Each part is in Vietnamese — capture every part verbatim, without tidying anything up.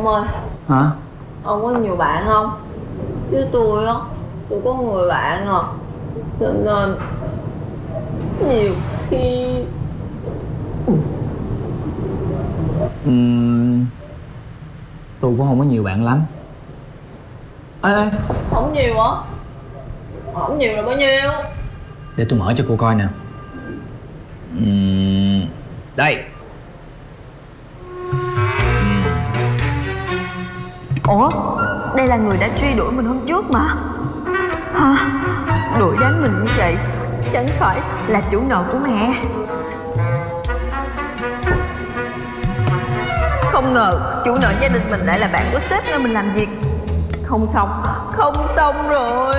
Ông ơi. Hả? Ông có nhiều bạn không? Chứ tôi á, tôi có người bạn à, cho nên nhiều khi uhm, tôi cũng không có nhiều bạn lắm. Ê, ê. Không nhiều hả? Không nhiều là bao nhiêu? Để tôi mở cho cô coi nè. uhm, Đây. Ủa? Đây là người đã truy đuổi mình hôm trước mà. Hả? Đuổi đánh mình như vậy chẳng phải là chủ nợ của mẹ? Không ngờ chủ nợ gia đình mình lại là bạn của sếp nơi mình làm việc. Không xong, không xong rồi.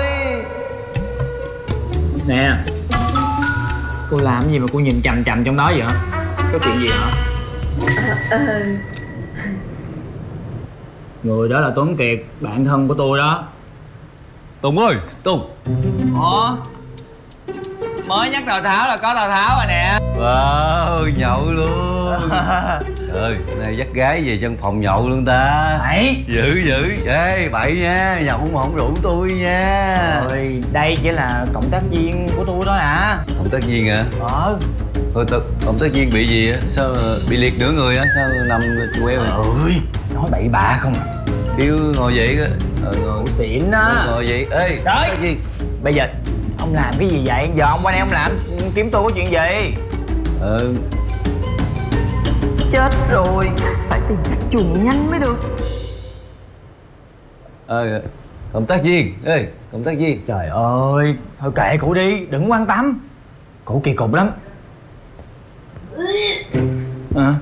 Nè, cô làm gì mà cô nhìn chằm chằm trong đó vậy? Có chuyện gì hả? À, à... Người đó là Tuấn Kiệt, bạn thân của tôi đó. Tùng ơi, Tùng. Ủa? Mới nhắc Tào Tháo là có Tào Tháo rồi nè. Wow, nhậu luôn. Trời ơi, này dắt gái về trong phòng nhậu luôn ta. Bậy. Dữ dữ. Ê, bậy nha, nhậu mà không rủ tôi nha. Rồi, đây chỉ là cộng tác viên của tôi đó à. Cộng tác viên hả? Ờ. Thôi, cộng tác viên bị gì á? Sao bị liệt nửa người á? Sao nằm queo vậy? Ơi, nói bậy bạ không à. Kêu ngồi dậy á. Ờ, ngồi xịn đó. Ngồi dậy. Ê, đấy. Cái gì? Bây giờ ông làm cái gì vậy? Giờ ông qua đây ông làm kiếm tôi có chuyện gì? Ờ. Chết rồi, phải tìm cách chuồn nhanh mới được. Ờ, cộng tác viên. Ê, cộng tác viên. Trời ơi, thôi kệ cổ đi, đừng quan tâm. Cổ kỳ cục lắm. À.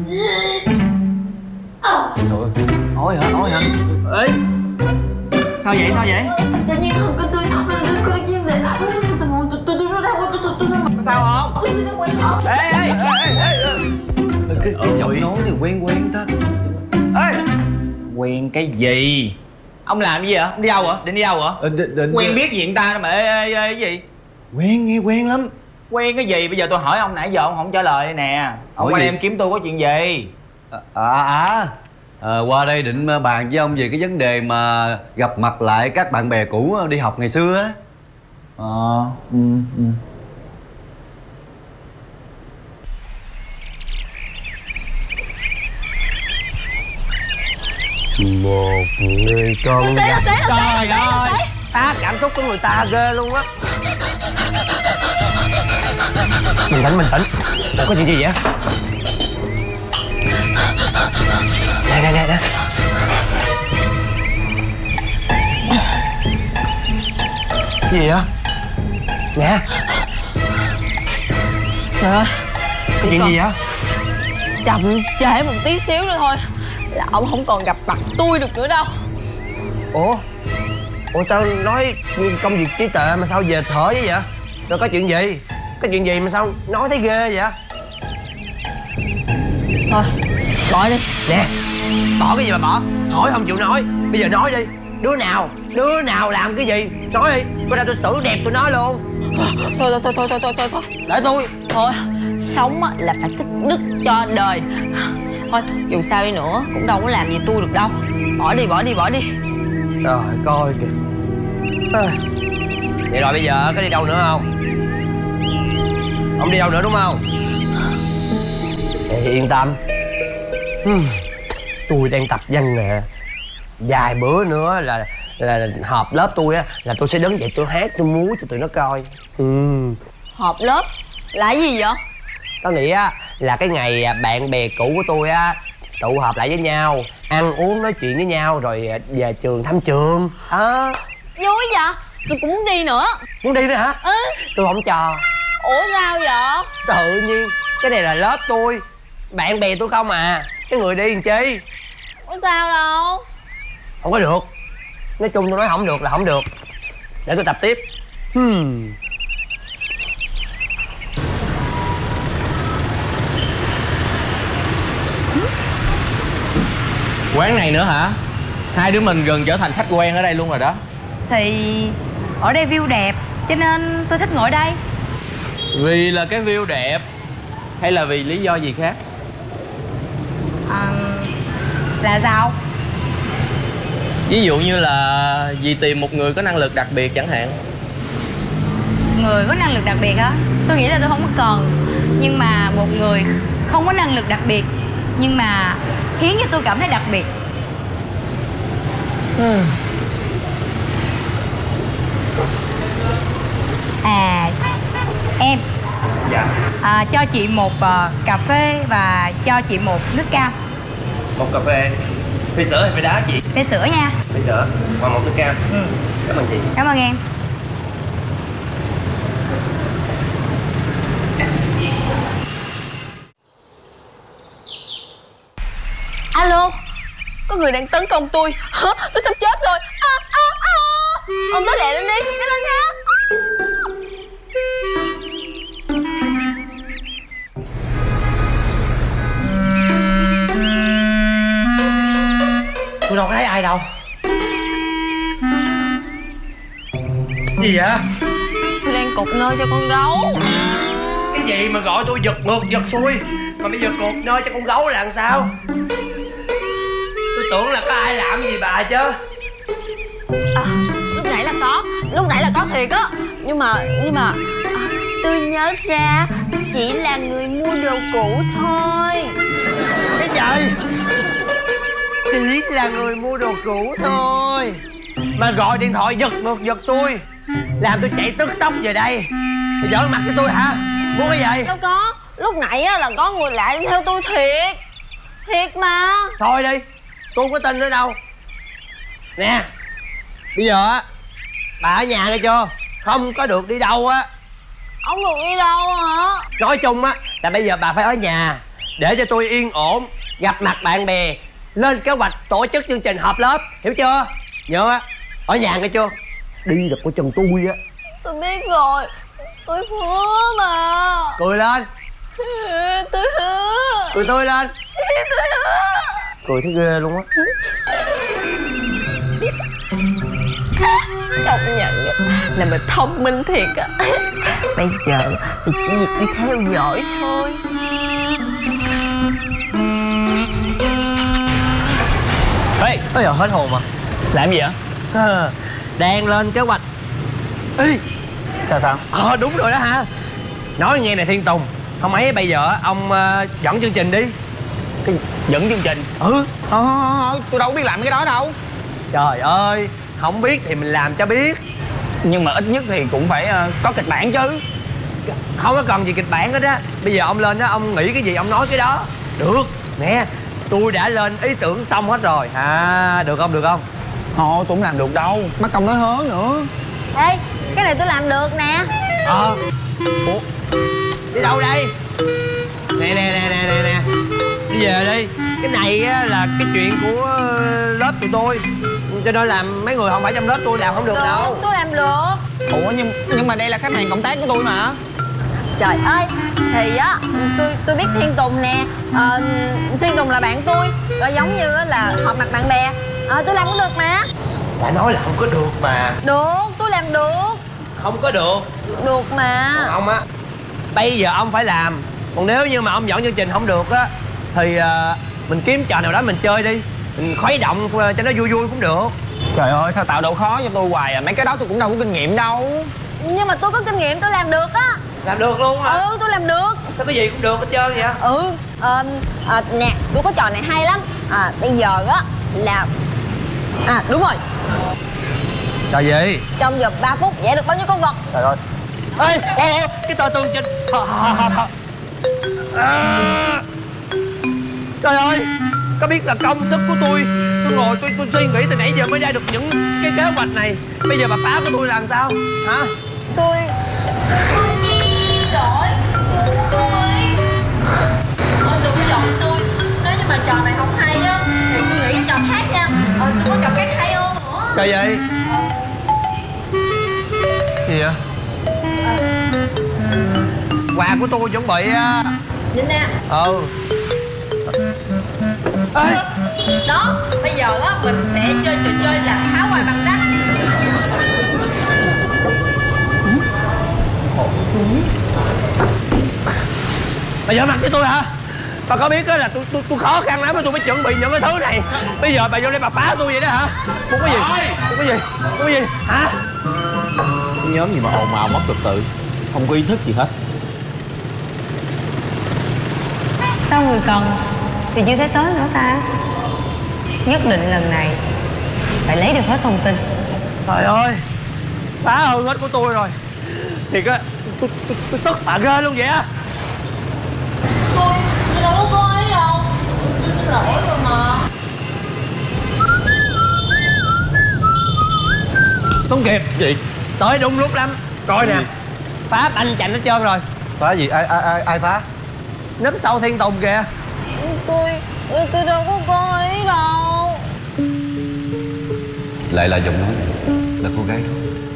Trời ơi, ói hả, ói hả? Ê, sao vậy, sao vậy? Tự nhiên không có tôi, tôi nhiên này, tôi tôi tôi tôi ra ngoài, tôi tôi tôi sao không? tôi ra ngoài không? Ê, ê, ê, ê, ê. Cái, cái giọng nói thì quen quen ta. Ê, quen cái gì? Ông làm cái gì hả? Đi đâu hả? Định đi đâu hả? Ờ, định, định, Quen biết gì người ta mà ê, ê, ê, cái gì? Quen, nghe quen lắm. Quen cái gì? Bây giờ tôi hỏi ông nãy giờ ông không trả lời nè. Ông Hỏi qua đây gì? em kiếm tôi có chuyện gì? À, à, à. À, qua đây định bàn với ông về cái vấn đề mà gặp mặt lại các bạn bè cũ đi học ngày xưa á. Ờ, ừ, ừ. Một người con. Trời ơi, ta cảm xúc của người ta ghê luôn á. Bình tĩnh, bình tĩnh. Ủa, có chuyện gì vậy? Nè, nè, nè, nè. Cái gì vậy? Nè. Trời ơi, Cái chuyện gì vậy? chậm trễ một tí xíu nữa thôi là ông không còn gặp mặt tôi được nữa đâu. Ủa? Ủa sao nói công việc trí tuệ mà sao về thở vậy vậy? Rồi có chuyện gì? Có chuyện gì mà sao nói thấy ghê vậy? Thôi, bỏ đi. Nè, bỏ cái gì mà bỏ? Hỏi không chịu nói. Bây giờ nói đi. Đứa nào, đứa nào làm cái gì? Nói đi, có ra tôi xử đẹp tôi nói luôn. Thôi thôi thôi thôi thôi thôi thôi Để tôi. Thôi, sống á là phải tích đức cho đời. Thôi, dù sao đi nữa cũng đâu có làm gì tôi được đâu. Bỏ đi, bỏ đi, bỏ đi. Trời coi kìa. À. Vậy rồi bây giờ có đi đâu nữa không? Không đi đâu nữa đúng không? Thì yên tâm. Hmm. Tôi đang tập văn nè. Vài bữa nữa là là họp lớp tôi á, là tôi sẽ đứng dậy tôi hát tôi múa cho tụi nó coi. Hmm. Họp lớp là cái gì vậy? Có nghĩa là cái ngày bạn bè cũ của tôi á tụ họp lại với nhau, ăn uống nói chuyện với nhau rồi về trường thăm trường. À. Vui vậy? Tôi cũng muốn đi nữa. Muốn đi nữa hả? Ừ. Tôi không cho. Ủa sao vậy? Tự nhiên cái này là lớp tôi, bạn bè tôi không à. Cái người đi làm chi? Ủa sao đâu? Không có được. Nói chung tôi nói không được là không được. Để tôi tập tiếp. Hmm. Quán này nữa hả? Hai đứa mình gần trở thành khách quen ở đây luôn rồi đó. Thì ở đây view đẹp cho nên tôi thích ngồi đây. Vì là cái view đẹp hay là vì lý do gì khác? À, là sao? Ví dụ như là vì tìm một người có năng lực đặc biệt chẳng hạn. Người có năng lực đặc biệt hả? Tôi nghĩ là tôi không có cần. Nhưng mà một người không có năng lực đặc biệt nhưng mà khiến cho tôi cảm thấy đặc biệt. À, em. Dạ. À, cho chị một uh, cà phê và cho chị một nước cam. Một cà phê. Phê sữa hay phê đá chị? Phê sữa nha. Phê sữa và một nước cam. Ừ. Cảm ơn chị. Cảm ơn em. Alo, có người đang tấn công tôi. Hả? Tôi sắp chết rồi. À, à, à. Ông tới lẹ lên đi, nhanh lên nha. Tôi đâu có thấy ai đâu. Gì vậy? Tôi đang cột nơi cho con gấu. Cái gì mà gọi tôi giật ngược giật xuôi, mà bây giờ cột nơi cho con gấu là làm sao? Tôi tưởng là có ai làm gì bà chứ. À, lúc nãy là có, lúc nãy là có thiệt á. Nhưng mà, nhưng mà à, tôi nhớ ra chỉ là người mua đồ cũ thôi. Cái gì? Chỉ là người mua đồ cũ thôi mà gọi điện thoại giật ngược giật xuôi, làm tôi chạy tức tốc về đây. Mày giỡn mặt với tôi hả? Muốn cái gì? Đâu có, lúc nãy á, là có người lạ theo tôi thiệt. Thiệt mà. Thôi đi, tôi không có tin nữa đâu. Nè, bây giờ á, bà ở nhà nghe chưa? Không có được đi đâu á. Ông được đi đâu hả? Nói chung á là bây giờ bà phải ở nhà để cho tôi yên ổn, gặp mặt bạn bè, lên kế hoạch tổ chức chương trình họp lớp, hiểu chưa? Nhớ á, ở nhà nghe chưa? Đi được của chừng tôi á. Tôi biết rồi, tôi hứa mà. Cười lên. Tôi hứa. Cười tươi lên. Tôi hứa. Cười thấy ghê luôn á. Công nhận là mình thông minh thiệt á. Bây giờ thì chỉ việc đi theo dõi thôi. Ê, ôi giờ hết hồn mà. Làm gì vậy? À, đang lên kế hoạch. Ê, Sao sao? ờ đúng rồi đó hả? Nói nghe này Thiên Tùng, không ấy bây giờ ông uh, dẫn chương trình đi. Cái dẫn chương trình? Ừ. Thôi, thôi, thôi, tôi đâu có biết làm cái đó đâu. Trời ơi, không biết thì mình làm cho biết. Nhưng mà ít nhất thì cũng phải uh, có kịch bản chứ. Không có cần gì kịch bản hết á. Bây giờ ông lên đó, ông nghĩ cái gì ông nói cái đó. Được, nè, tôi đã lên ý tưởng xong hết rồi. À, được không, được không? Thôi, tôi không làm được đâu. Mất công nói hớ nữa. Ê, cái này tôi làm được nè. Ờ. Ủa, đi đâu đây? Nè, nè, nè, nè, nè, nè. Đi về đi. Cái này á, là cái chuyện của lớp tụi tôi. Cho nên là mấy người không phải trong lớp tôi làm không được, Được, đâu. tôi làm được. Ủa, nhưng nhưng mà đây là khách hàng cộng tác của tôi mà. Trời ơi, thì á, tôi tôi biết Thiên Tùng nè. Ờ, Thiên Tùng là bạn tôi. Rồi giống như là họp mặt bạn bè. Ờ, tôi làm cũng được mà. Đã nói là không có được mà. Được, tôi làm được. Không có được. Được mà. Còn ông á, bây giờ ông phải làm. Còn nếu như mà ông dẫn chương trình không được á, thì uh, mình kiếm trò nào đó mình chơi đi. Mình khuấy động cho nó vui vui cũng được. Trời ơi, sao tạo độ khó cho tôi hoài à? Mấy cái đó tôi cũng đâu có kinh nghiệm đâu. Nhưng mà tôi có kinh nghiệm, tôi làm được á. Làm được luôn hả? Ừ, tôi làm được. Sao cái gì cũng được hết trơn vậy? Ừ, ờ, à, nè, tôi có trò này hay lắm. À, bây giờ á là... À, đúng rồi. Trò gì? Trong vòng ba phút vẽ được bao nhiêu con vật? Trời ơi. Ê, ô, ô, cái tờ tường trình. À, trời ơi, có biết là công sức của tôi. Tôi ngồi tôi tôi suy nghĩ từ nãy giờ mới ra được những cái kế hoạch này. Bây giờ bà phá của tôi là làm sao? Hả? Tôi... Giỏi. Tôi... Ờ, đừng có giọng tôi. Nếu như mà trò này không hay á, thì tôi nghĩ cái trò khác nha. Ờ, tôi có trò khác hay hơn nữa. Trò gì? Gì vậy? Quà của tôi chuẩn bị á. Nhìn nè. Ừ. Ê, Đó, bây giờ á, mình sẽ chơi trò chơi là tháo quà bằng rác. bà giỡn mặt với tôi hả? Bà có biết á là tôi tôi tôi khó khăn lắm mà tôi mới chuẩn bị những cái thứ này. Bây giờ bà vô đây bà phá tôi vậy đó hả? Muốn cái gì? Muốn cái gì? Muốn cái gì? Hả? Cái nhóm gì mà ồn ào mất trật tự, không có ý thức gì hết. Sao người cần thì chưa thấy tới nữa ta? Nhất định lần này phải lấy được hết thông tin. Trời ơi, phá hư hết của tôi rồi. Thiệt á, tôi, tôi, tôi tức bà ghê luôn vậy á. Tôi, tôi đâu có có ấy đâu. Tôi xin lỗi rồi mà. Không kịp. Gì? Tới đúng lúc lắm. Coi nè, Gì? phá banh chành hết trơn rồi. Phá gì? Ai ai ai, ai phá? Nấp sau Thiên Tùng kìa. Tôi, tôi, tôi đâu có có ý đâu. Lại là giọng nói là cô gái đó.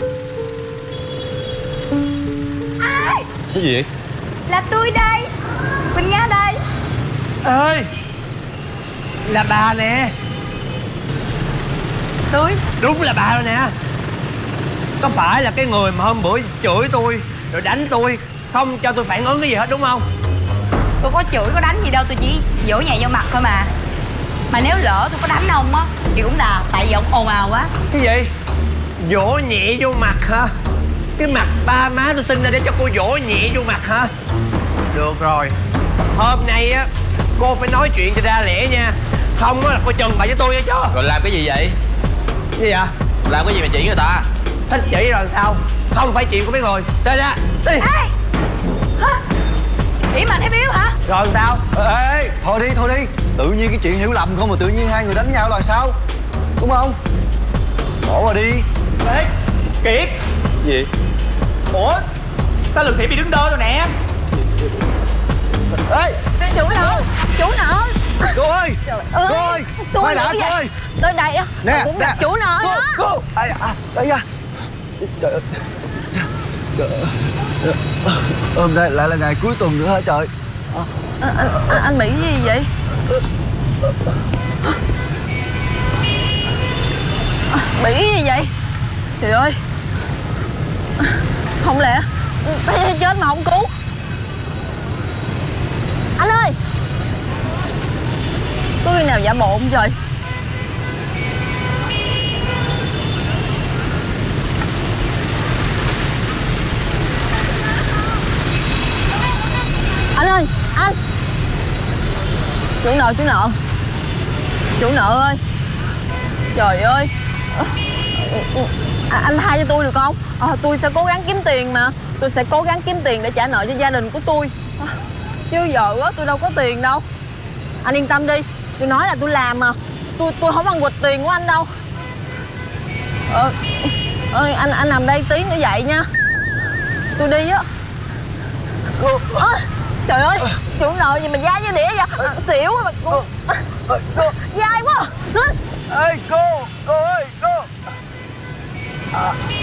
Ai? Cái gì vậy? Là tôi đây, Quỳnh Nga đây. Ơi, là bà nè. Tôi? Đúng là bà rồi nè. Có phải là cái người mà hôm bữa chửi tôi rồi đánh tôi, không cho tôi phản ứng cái gì hết đúng không? Tôi có chửi có đánh gì đâu, tôi chỉ vỗ nhẹ vô mặt thôi mà. Mà nếu lỡ tôi có đánh ông á thì cũng là tại vì ông ồn ào quá. Cái gì? Vỗ nhẹ vô mặt hả? Cái mặt ba má tôi sinh ra để cho cô vỗ nhẹ vô mặt hả? Được rồi, hôm nay á cô phải nói chuyện cho ra lẽ nha. Không á là cô trừng bà với tôi nghe chưa? Rồi làm cái gì vậy? Cái gì vậy? Làm cái gì mà chỉ người ta? Thích chỉ rồi sao? Không phải chuyện của mấy người. Sao ra? Đi. Ê! Hả? Chỉ mà thấy biếu hả? Rồi sao? Ê, ê, thôi đi, thôi đi. Tự nhiên cái chuyện hiểu lầm không mà tự nhiên hai người đánh nhau là sao? Đúng không? Bỏ qua đi. Ê, Kiệt. Gì? Ủa? Sao Lực Sĩ bị đứng đơ rồi nè? Ê, Chủ nợ, chủ nợ. cô ơi. Ơi, Cô ơi, xui quay nữa lại, cô vậy. ơi. Tới đây á, Nè, cũng nè. gặp chủ nợ Cô, đó. cô. Ai à, đây ra. Trời ơi. Trời ơi. Hôm nay lại là ngày cuối tuần nữa hả trời? Anh, anh, anh, anh bị gì vậy? Bị gì vậy? Trời ơi. Không lẽ tay chết mà không cứu? Anh ơi, có khi nào giả bộ không trời? Anh ơi, anh. Chủ nợ, chủ nợ. Chủ nợ ơi. Trời ơi. À, anh tha cho tôi được không? À, tôi sẽ cố gắng kiếm tiền mà. Tôi sẽ cố gắng kiếm tiền để trả nợ cho gia đình của tôi. À, chứ giờ á tôi đâu có tiền đâu. Anh yên tâm đi. Tôi nói là tôi làm mà. Tôi tôi không ăn quỵt tiền của anh đâu. Ờ, ơi anh anh nằm đây tí nữa dậy nha. Tôi đi á. À, trời ơi, chủ nợ gì mà dai như đĩa vậy? À, xỉu mà cô. Dai quá. Ê, cô, cô ơi, cô. À,